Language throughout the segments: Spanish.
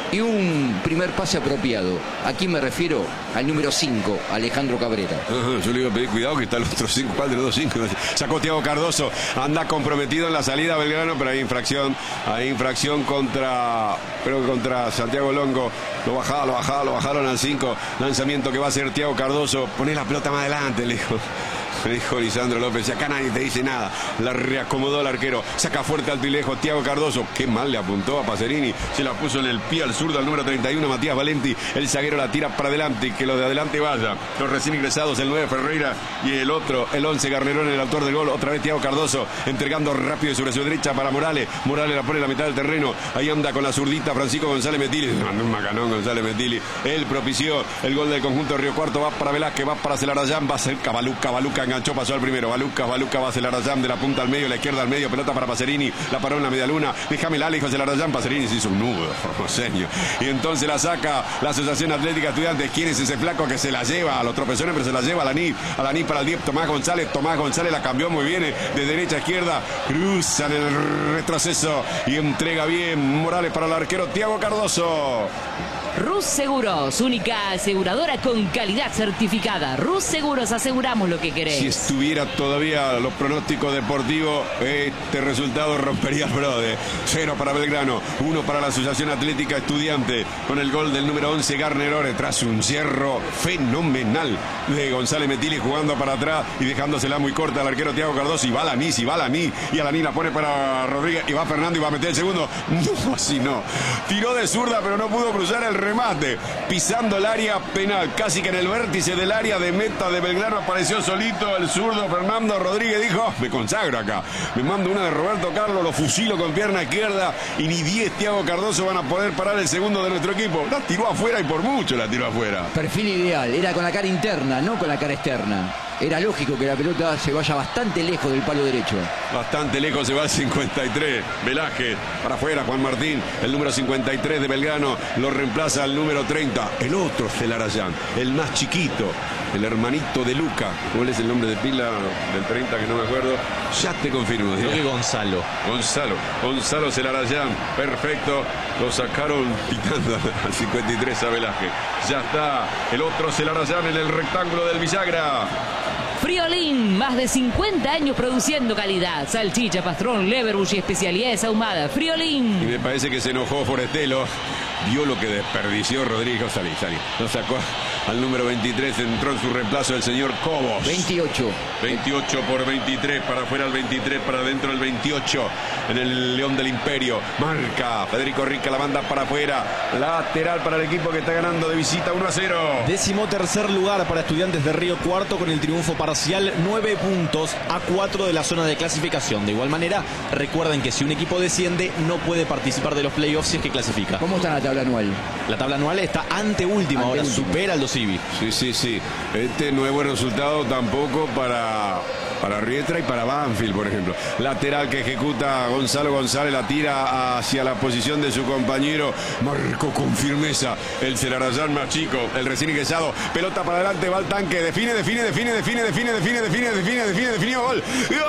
y un primer pase apropiado. Aquí me refiero al número 5, Alejandro Cabrera. Yo le iba a pedir cuidado que está el otro 5, ¿cuál de los 2 5? Sacó Thiago Cardoso, anda comprometido en la salida a Belgrano, pero hay infracción contra Santiago Longo. Lo bajaron al 5. Lanzamiento que va a hacer Thiago Cardoso. Poné la pelota más adelante, le dijo Lisandro López. Y acá nadie te dice nada. La reacomodó el arquero. Saca fuerte alto y lejos Thiago Cardoso. Qué mal le apuntó a Pacerini. Se la puso en el pie al zurdo, al número 31, Matías Valenti. El zaguero la tira para adelante y que los de adelante vayan. Los recién ingresados, el 9 Ferreira y el otro, el 11 Garnerón, el autor del gol. Otra vez Thiago Cardoso entregando rápido sobre su derecha para Morales. Morales la pone en la mitad del terreno. Ahí anda con la zurdita Francisco González Metili. Un macanón González Metili. Él propició el gol del conjunto Río Cuarto. Va para Velázquez, va para Celarayán, va a ser Baluca enganchó, pasó al primero. Baluca va a Celarayán de la punta al medio, la izquierda al medio, pelota para Pacerini, la paró en la media luna. Déjame la, dijo Celarayán. Pacerini se hizo un nudo, señor. Y entonces la saca la Asociación Atlética Estudiantes. ¿Quién es ese flaco que se la lleva a los tropezones, pero se la lleva a la NIP para el 10? Tomás González la cambió muy bien de derecha a izquierda, cruza en el retroceso y entrega bien Morales para el arquero Thiago Cardoso. Rus Seguros, única aseguradora con calidad certificada. Rus Seguros, aseguramos lo que querés. Si estuviera todavía los pronósticos deportivos, este resultado rompería el brode. 0 para Belgrano, 1 para la Asociación Atlética Estudiante, con el gol del número 11 Garnerone, tras un cierro fenomenal de González Metili jugando para atrás y dejándosela muy corta al arquero Thiago Cardoso. Y va Alaní, y Alaní la pone para Rodríguez, y va Fernando y va a meter el segundo. No, así no. Tiró de zurda, pero no pudo cruzar el remate, pisando el área penal, casi que en el vértice del área de meta de Belgrano apareció solito el zurdo Fernando Rodríguez. Dijo: me consagro acá, me mando una de Roberto Carlos, lo fusilo con pierna izquierda y ni 10 Thiago Cardoso van a poder parar el segundo de nuestro equipo. La tiró afuera y por mucho la tiró afuera. Perfil ideal, era con la cara interna, no con la cara externa. Era lógico que la pelota se vaya bastante lejos del palo derecho. Bastante lejos se va el 53. Velázquez para afuera, Juan Martín, el número 53 de Belgrano, lo reemplaza al número 30. El otro Celarayán, el más chiquito, el hermanito de Luca. ¿Cuál es el nombre de pila del 30 que no me acuerdo? Ya te confirmo. Creo que Gonzalo Celarayán, perfecto. Lo sacaron quitando al 53 a Velázquez. Ya está el otro Celarayán en el rectángulo del bisagra. Friolín, más de 50 años produciendo calidad. Salchicha, pastrón, leverbush y especialidades ahumadas. Friolín. Y me parece que se enojó Forestelo. Vio lo que desperdició Rodrigo. Salí. Lo sacó al número 23. Entró en su reemplazo el señor Cobos. 28 por 23. Para afuera el 23. Para adentro el 28. En el León del Imperio. Marca Federico Rica. La manda para afuera. Lateral para el equipo que está ganando de visita 1-0. 13º lugar para Estudiantes de Río Cuarto con el triunfo parcial. 9 puntos a 4 de la zona de clasificación. De igual manera, recuerden que si un equipo desciende no puede participar de los playoffs si es que clasifica. ¿Cómo está la tabla anual? La tabla anual está anteúltima ahora, supera al Dosivi. Sí. Este no es buen resultado tampoco para Riestra y para Banfield, por ejemplo. Lateral que ejecuta Gonzalo González, la tira hacia la posición de su compañero. Marcó con firmeza el Celarayán más chico, el recién ingresado. Pelota para adelante, va al tanque, define, gol.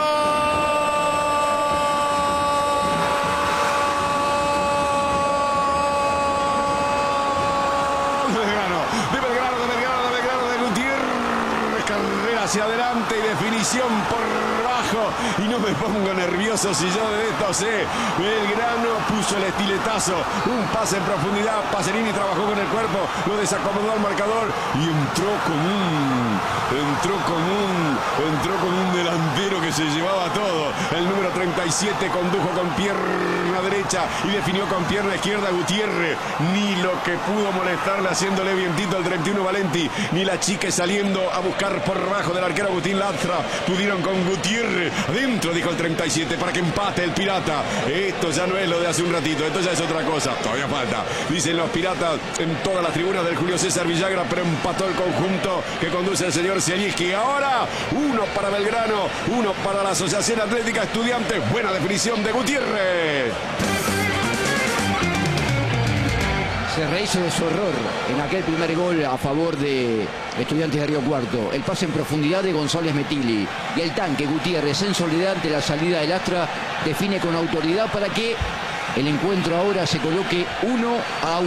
De Belgrano, de Gutiérrez, carrera hacia adelante y definición por bajo. Y no me pongo nervioso si yo de esto sé. Belgrano puso el estiletazo, un pase en profundidad. Pacerini trabajó con el cuerpo, lo desacomodó al marcador y entró con un delantero que se llevaba todo. El número 37 condujo con pierna derecha y definió con pierna izquierda. Gutiérrez, ni lo que pudo molestarle haciéndole vientito al 31 Valenti, ni la chica saliendo a buscar por bajo del arquero Agustín Latra pudieron con Gutiérrez. Adentro, dijo el 37, para que empate el Pirata. Esto ya no es lo de hace un ratito, esto ya es otra cosa. Todavía falta, dicen los Piratas en todas las tribunas del Julio César Villagra, pero empató el conjunto que conduce el señor Zielinski. Ahora, 1 para Belgrano, 1 para la Asociación Atlética Estudiantes. Buena definición de Gutiérrez. Se rehizo de su error en aquel primer gol a favor de Estudiantes de Río Cuarto. El pase en profundidad de González Metili. Y el tanque Gutiérrez en soledad ante la salida del Astra define con autoridad para que el encuentro ahora se coloque 1-1.